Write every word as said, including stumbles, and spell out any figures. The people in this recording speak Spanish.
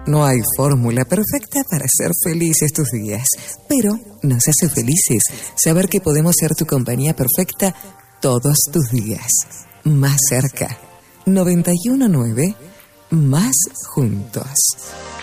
No hay fórmula perfecta para ser felices tus días, pero nos hace felices saber que podemos ser tu compañía perfecta todos tus días. Más cerca. noventa y uno punto nueve, más juntos.